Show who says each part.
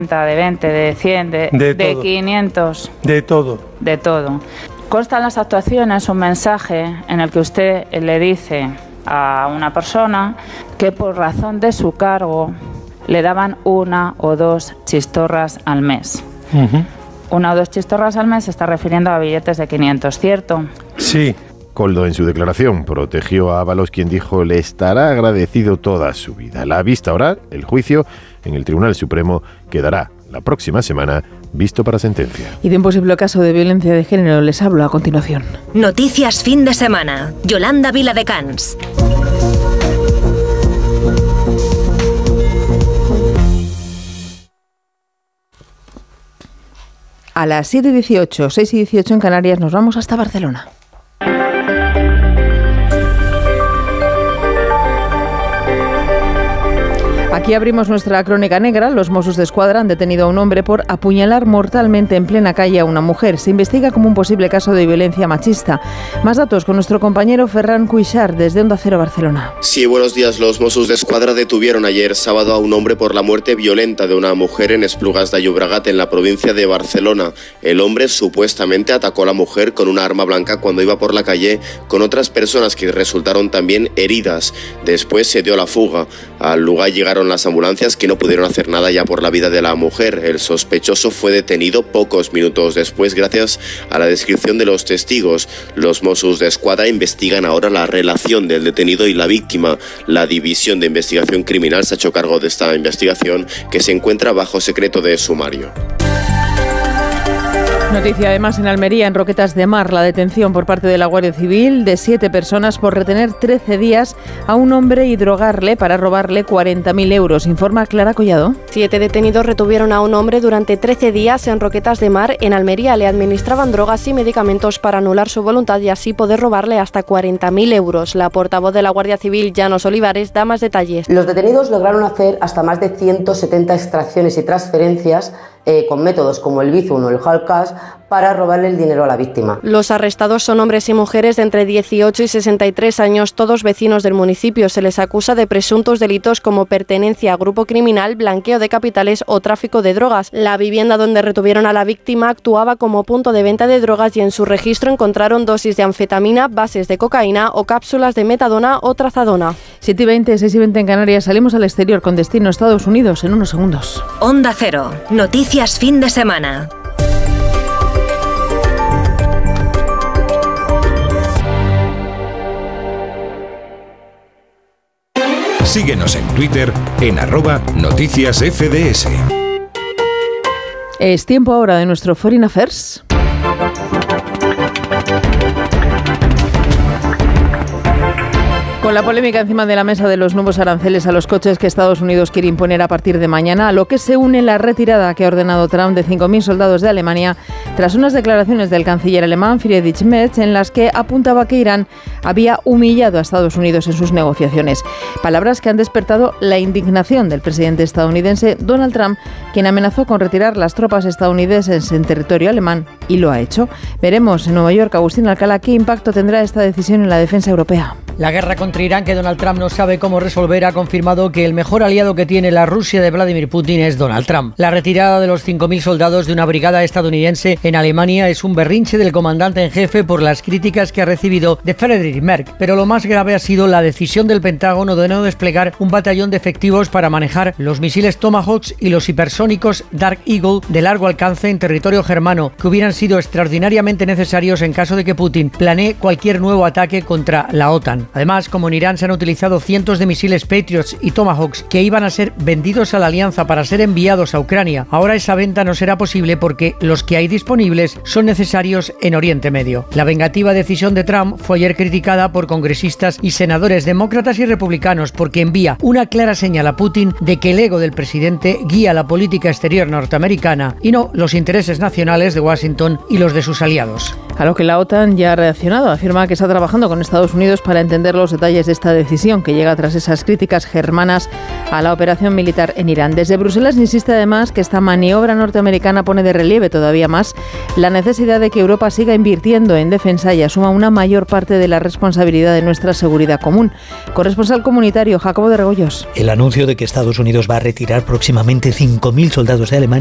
Speaker 1: de 20, de 100, de 500.
Speaker 2: De todo.
Speaker 1: De todo. Consta en las actuaciones un mensaje en el que usted le dice a una persona que por razón de su cargo le daban 1 o 2 chistorras al mes. 1 o 2 chistorras al mes se está refiriendo a billetes de 500, ¿cierto?
Speaker 2: Sí.
Speaker 3: Koldo, en su declaración, protegió a Ábalos, quien dijo le estará agradecido toda su vida. La vista oral, el juicio en el Tribunal Supremo, quedará la próxima semana visto para sentencia.
Speaker 4: Y de un posible caso de violencia de género les hablo a continuación.
Speaker 5: Noticias fin de semana. Yolanda Viladecans.
Speaker 4: A las 7:18, 6:18 en Canarias, nos vamos hasta Barcelona. Aquí abrimos nuestra crónica negra. Los Mossos d'Esquadra han detenido a un hombre por apuñalar mortalmente en plena calle a una mujer. Se investiga como un posible caso de violencia machista. Más datos con nuestro compañero Ferran Cuixart desde Onda Cero Barcelona.
Speaker 6: Sí, buenos días. Los Mossos d'Esquadra detuvieron ayer sábado a un hombre por la muerte violenta de una mujer en Esplugas de Llobregat, en la provincia de Barcelona. El hombre supuestamente atacó a la mujer con una arma blanca cuando iba por la calle con otras personas que resultaron también heridas. Después se dio la fuga. Al lugar llegaron las ambulancias, que no pudieron hacer nada ya por la vida de la mujer. El sospechoso fue detenido pocos minutos después gracias a la descripción de los testigos. Los Mossos d'Esquadra investigan ahora la relación del detenido y la víctima. La División de Investigación Criminal se ha hecho cargo de esta investigación, que se encuentra bajo secreto de sumario.
Speaker 4: Noticia además en Almería, en Roquetas de Mar, la detención por parte de la Guardia Civil de 7 personas por retener 13 días a un hombre y drogarle para robarle 40.000 euros. Informa Clara Collado.
Speaker 7: 7 detenidos retuvieron a un hombre durante 13 días en Roquetas de Mar, en Almería. Le administraban drogas y medicamentos para anular su voluntad y así poder robarle hasta 40.000 euros. La portavoz de la Guardia Civil, Llanos Olivares, da más detalles.
Speaker 8: Los detenidos lograron hacer hasta más de 170 extracciones y transferencias con métodos como el Bizum o el hard cash para robarle el dinero a la víctima.
Speaker 7: Los arrestados son hombres y mujeres de entre 18 y 63 años, todos vecinos del municipio. Se les acusa de presuntos delitos como pertenencia a grupo criminal, blanqueo de capitales o tráfico de drogas. La vivienda donde retuvieron a la víctima actuaba como punto de venta de drogas y en su registro encontraron dosis de anfetamina, bases de cocaína o cápsulas de metadona o trazadona.
Speaker 4: 7:20, 6:20 en Canarias. Salimos al exterior con destino a Estados Unidos en unos segundos.
Speaker 5: Onda Cero. Noticias fin de semana.
Speaker 9: Síguenos en Twitter en @noticiasfds.
Speaker 4: Es tiempo ahora de nuestro Foreign Affairs. Con la polémica encima de la mesa de los nuevos aranceles a los coches que Estados Unidos quiere imponer a partir de mañana, a lo que se une la retirada que ha ordenado Trump de 5.000 soldados de Alemania, tras unas declaraciones del canciller alemán Friedrich Merz en las que apuntaba que Irán había humillado a Estados Unidos en sus negociaciones. Palabras que han despertado la indignación del presidente estadounidense Donald Trump, quien amenazó con retirar las tropas estadounidenses en territorio alemán, y lo ha hecho. Veremos en Nueva York, Agustín Alcalá, qué impacto tendrá esta decisión en la defensa europea.
Speaker 10: La guerra contra Irán, que Donald Trump no sabe cómo resolver, ha confirmado que el mejor aliado que tiene la Rusia de Vladimir Putin es Donald Trump. La retirada de los 5.000 soldados de una brigada estadounidense en Alemania es un berrinche del comandante en jefe por las críticas que ha recibido de Friedrich Merz. Pero lo más grave ha sido la decisión del Pentágono de no desplegar un batallón de efectivos para manejar los misiles Tomahawk y los hipersónicos Dark Eagle de largo alcance en territorio germano, que hubieran sido extraordinariamente necesarios en caso de que Putin planee cualquier nuevo ataque contra la OTAN. Además, como en Irán se han utilizado cientos de misiles Patriots y Tomahawks que iban a ser vendidos a la alianza para ser enviados a Ucrania, ahora esa venta no será posible porque los que hay disponibles son necesarios en Oriente Medio. La vengativa decisión de Trump fue ayer criticada por congresistas y senadores demócratas y republicanos porque envía una clara señal a Putin de que el ego del presidente guía la política exterior norteamericana y no los intereses nacionales de Washington y los de sus aliados.
Speaker 4: A lo que la OTAN ya ha reaccionado. Afirma que está trabajando con Estados Unidos para entender los detalles de esta decisión, que llega tras esas críticas germanas a la operación militar en Irán. Desde Bruselas insiste además que esta maniobra norteamericana pone de relieve todavía más la necesidad de que Europa siga invirtiendo en defensa y asuma una mayor parte de la responsabilidad de nuestra seguridad común. Corresponsal comunitario, Jacobo de Regoyos.
Speaker 2: El anuncio de que Estados Unidos va a retirar próximamente 5.000 soldados de Alemania